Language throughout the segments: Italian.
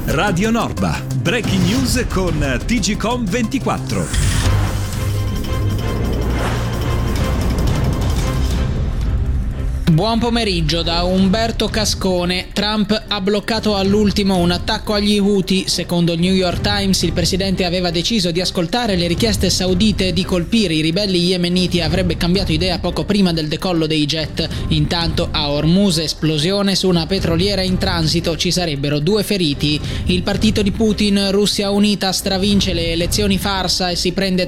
Radio Norba, breaking news con TGcom 24. Buon pomeriggio da Umberto Cascone. Trump ha bloccato all'ultimo un attacco agli Houthi. Secondo il New York Times, il presidente aveva deciso di ascoltare le richieste saudite di colpire i ribelli yemeniti e avrebbe cambiato idea poco prima del decollo dei jet. Intanto a Hormuz, esplosione su una petroliera in transito, ci sarebbero 2 feriti. Il partito di Putin, Russia Unita, stravince le elezioni farsa e si prende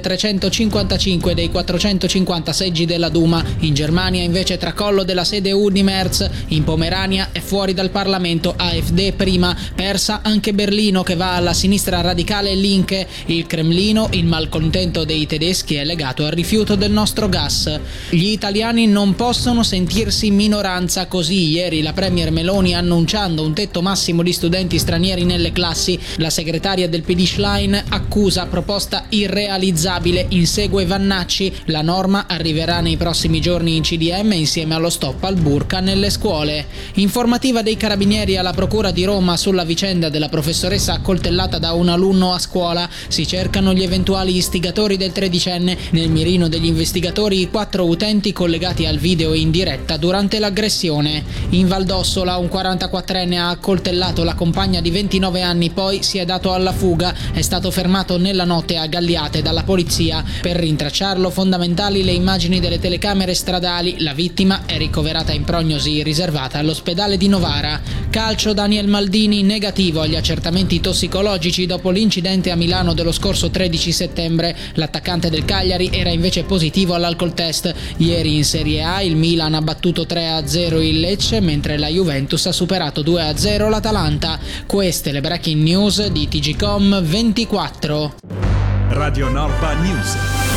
355 dei 450 seggi della Duma. In Germania invece tracollo della sede di Merz. In Pomerania è fuori dal Parlamento AfD prima, persa anche Berlino che va alla sinistra radicale Linke. Il Cremlino, il malcontento dei tedeschi è legato al rifiuto del nostro gas. Gli italiani non possono sentirsi minoranza, così ieri la premier Meloni annunciando un tetto massimo di studenti stranieri nelle classi. La segretaria del PD Schlein accusa proposta irrealizzabile, insegue Vannacci. La norma arriverà nei prossimi giorni in CDM insieme allo stop al burka nelle scuole. Informativa dei carabinieri alla procura di Roma sulla vicenda della professoressa accoltellata da un alunno a scuola. Si cercano gli eventuali istigatori del tredicenne. Nel mirino degli investigatori i 4 utenti collegati al video in diretta durante l'aggressione. In Valdossola un 44enne ha accoltellato la compagna di 29 anni, poi si è dato alla fuga. È stato fermato nella notte a Galliate dalla polizia. Per rintracciarlo fondamentali le immagini delle telecamere stradali. La vittima è ricoverata in prognosi riservata all'ospedale di Novara. Calcio, Daniel Maldini negativo agli accertamenti tossicologici dopo l'incidente a Milano dello scorso 13 settembre. L'attaccante del Cagliari era invece positivo all'alcol test. Ieri in Serie A il Milan ha battuto 3-0 il Lecce, mentre la Juventus ha superato 2-0 l'Atalanta. Queste le breaking news di TGcom 24. Radio Norba News.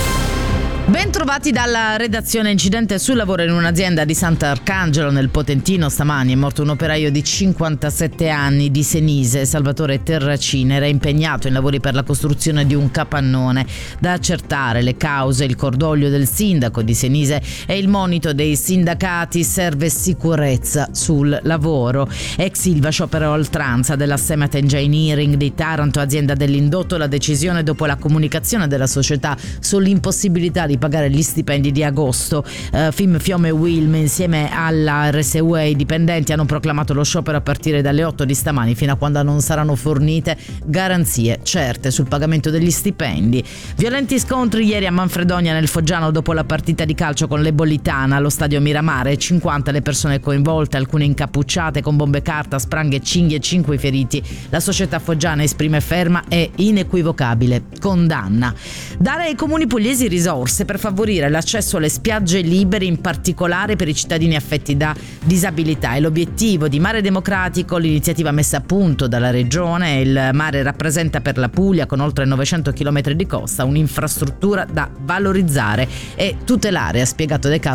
Ben trovati dalla redazione. Incidente sul lavoro in un'azienda di Sant'Arcangelo nel Potentino. Stamani è morto un operaio di 57 anni di Senise, Salvatore Terracini. Era impegnato in lavori per la costruzione di un capannone. Da accertare le cause, il cordoglio del sindaco di Senise e il monito dei sindacati. Serve sicurezza sul lavoro. Ex Ilva sciopero a oltranza della Semet Engineering di Taranto, azienda dell'indotto. La decisione dopo la comunicazione della società sull'impossibilità di pagare gli stipendi di agosto. FIM, Fiome e Wilm insieme alla RSU e i dipendenti hanno proclamato lo sciopero a partire dalle 8 di stamani fino a quando non saranno fornite garanzie certe sul pagamento degli stipendi. Violenti scontri ieri a Manfredonia nel Foggiano dopo la partita di calcio con l'Ebolitana allo stadio Miramare. 50 le persone coinvolte, alcune incappucciate con bombe carta, spranghe, cinghie e 5 feriti. La società foggiana esprime ferma e inequivocabile condanna. Dare ai comuni pugliesi risorse per favorire l'accesso alle spiagge libere, in particolare per i cittadini affetti da disabilità. È l'obiettivo di Mare Democratico, l'iniziativa messa a punto dalla regione. Il mare rappresenta per la Puglia, con oltre 900 km di costa, un'infrastruttura da valorizzare e tutelare, ha spiegato De Caro,